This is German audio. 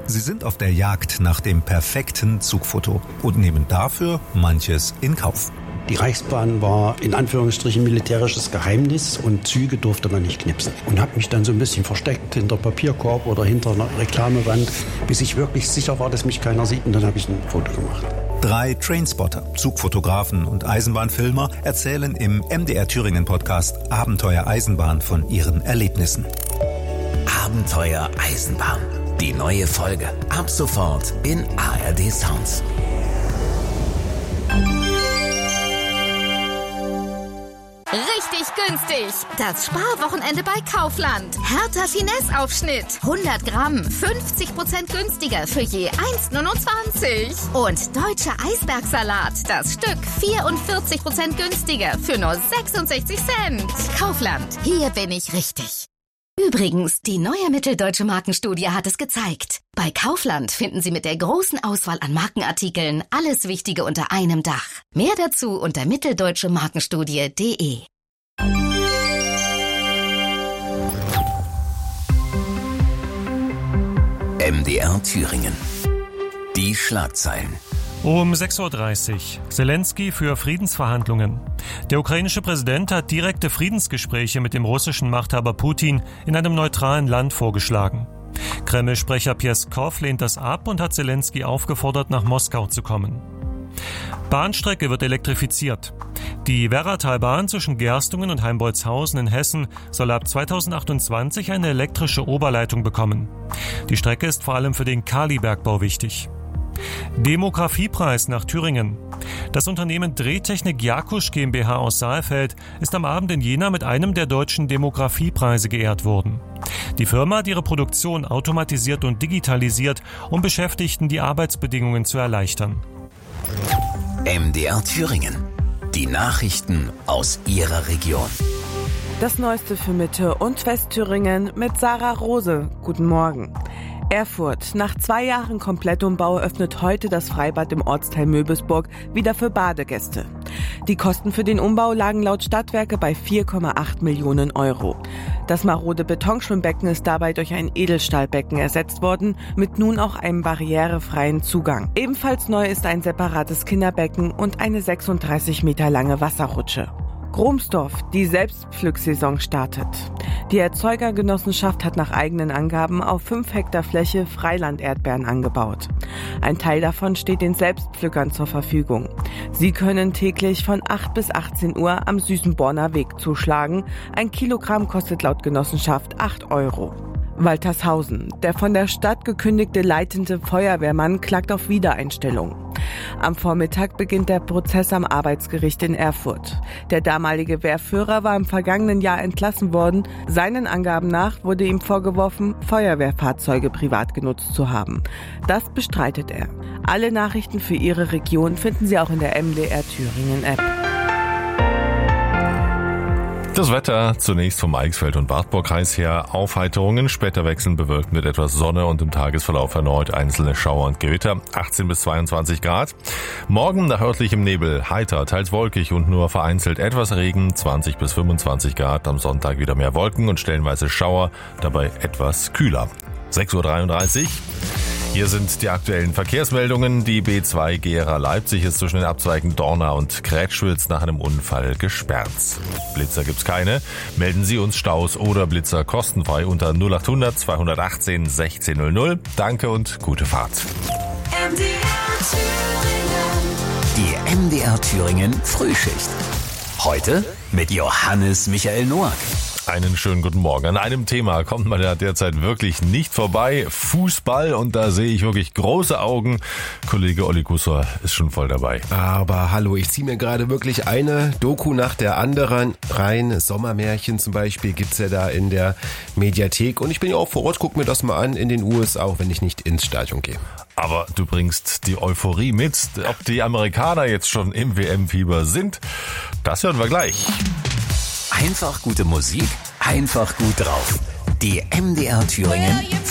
Sie sind auf der Jagd nach dem perfekten Zugfoto und nehmen dafür manches in Kauf. Die Reichsbahn war in Anführungsstrichen militärisches Geheimnis und Züge durfte man nicht knipsen. Und habe mich dann so ein bisschen versteckt hinter Papierkorb oder hinter einer Reklamewand, bis ich wirklich sicher war, dass mich keiner sieht, und dann habe ich ein Foto gemacht. 3 Trainspotter, Zugfotografen und Eisenbahnfilmer erzählen im MDR Thüringen Podcast Abenteuer Eisenbahn von ihren Erlebnissen. Abenteuer Eisenbahn. Die neue Folge. Ab sofort in ARD Sounds. Richtig günstig. Das Sparwochenende bei Kaufland. Hertha Finesse-Aufschnitt. 100 Gramm, 50% günstiger für je 1,29. Und deutscher Eisbergsalat. Das Stück 44% günstiger für nur 66 Cent. Kaufland. Hier bin ich richtig. Übrigens, die neue Mitteldeutsche Markenstudie hat es gezeigt. Bei Kaufland finden Sie mit der großen Auswahl an Markenartikeln alles Wichtige unter einem Dach. Mehr dazu unter mitteldeutschemarkenstudie.de. MDR Thüringen. Die Schlagzeilen. Um 6.30 Uhr. Zelensky für Friedensverhandlungen. Der ukrainische Präsident hat direkte Friedensgespräche mit dem russischen Machthaber Putin in einem neutralen Land vorgeschlagen. Kreml-Sprecher Pjeskow lehnt das ab und hat Zelensky aufgefordert, nach Moskau zu kommen. Bahnstrecke wird elektrifiziert. Die Werratalbahn zwischen Gerstungen und Heimbolzhausen in Hessen soll ab 2028 eine elektrische Oberleitung bekommen. Die Strecke ist vor allem für den Kalibergbau wichtig. Demografiepreis nach Thüringen. Das Unternehmen Drehtechnik Jakusch GmbH aus Saalfeld ist am Abend in Jena mit einem der deutschen Demografiepreise geehrt worden. Die Firma hat ihre Produktion automatisiert und digitalisiert, um Beschäftigten die Arbeitsbedingungen zu erleichtern. MDR Thüringen. Die Nachrichten aus Ihrer Region. Das Neueste für Mitte und Westthüringen mit Sarah Rose. Guten Morgen. Erfurt. Nach 2 Jahren Komplettumbau öffnet heute das Freibad im Ortsteil Möbelsburg wieder für Badegäste. Die Kosten für den Umbau lagen laut Stadtwerke bei 4,8 Millionen Euro. Das marode Betonschwimmbecken ist dabei durch ein Edelstahlbecken ersetzt worden, mit nun auch einem barrierefreien Zugang. Ebenfalls neu ist ein separates Kinderbecken und eine 36 Meter lange Wasserrutsche. Gromsdorf, die Selbstpflücksaison startet. Die Erzeugergenossenschaft hat nach eigenen Angaben auf 5 Hektar Fläche Freiland-Erdbeeren angebaut. Ein Teil davon steht den Selbstpflückern zur Verfügung. Sie können täglich von 8 bis 18 Uhr am Süßenborner Weg zuschlagen. 1 Kilogramm kostet laut Genossenschaft 8 Euro. Waltershausen. Der von der Stadt gekündigte leitende Feuerwehrmann klagt auf Wiedereinstellung. Am Vormittag beginnt der Prozess am Arbeitsgericht in Erfurt. Der damalige Wehrführer war im vergangenen Jahr entlassen worden. Seinen Angaben nach wurde ihm vorgeworfen, Feuerwehrfahrzeuge privat genutzt zu haben. Das bestreitet er. Alle Nachrichten für Ihre Region finden Sie auch in der MDR Thüringen App. Das Wetter zunächst vom Eichsfeld- und Wartburgkreis her. Aufheiterungen, später wechseln bewölkt mit etwas Sonne und im Tagesverlauf erneut einzelne Schauer und Gewitter. 18 bis 22 Grad. Morgen nach örtlichem Nebel, heiter, teils wolkig und nur vereinzelt etwas Regen. 20 bis 25 Grad. Am Sonntag wieder mehr Wolken und stellenweise Schauer, dabei etwas kühler. 6.33 Uhr. Hier sind die aktuellen Verkehrsmeldungen. Die B2 Gera-Leipzig ist zwischen den Abzweigen Dorna und Krätschwitz nach einem Unfall gesperrt. Blitzer gibt's keine. Melden Sie uns Staus oder Blitzer kostenfrei unter 0800 218 1600. Danke und gute Fahrt. Die MDR Thüringen Frühschicht. Heute mit Johannes Michael Noack. Einen schönen guten Morgen. An einem Thema kommt man ja derzeit wirklich nicht vorbei. Fußball, und da sehe ich wirklich große Augen. Kollege Olli Kusser ist schon voll dabei. Aber hallo, ich ziehe mir gerade wirklich eine Doku nach der anderen rein. Sommermärchen zum Beispiel gibt's ja da in der Mediathek. Und ich bin ja auch vor Ort, guck mir das mal an in den USA, auch wenn ich nicht ins Stadion gehe. Aber du bringst die Euphorie mit. Ob die Amerikaner jetzt schon im WM-Fieber sind, das hören wir gleich. Einfach gute Musik, einfach gut drauf. Die MDR Thüringen